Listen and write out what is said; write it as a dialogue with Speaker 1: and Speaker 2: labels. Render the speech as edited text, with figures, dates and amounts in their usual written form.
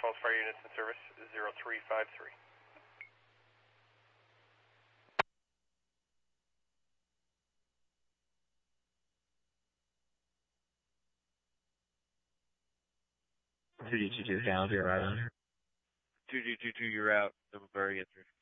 Speaker 1: Falls Fire Units in service, 0353.
Speaker 2: Who did you do down? You're right on.
Speaker 3: 2222, you're out. Double Fire, get through.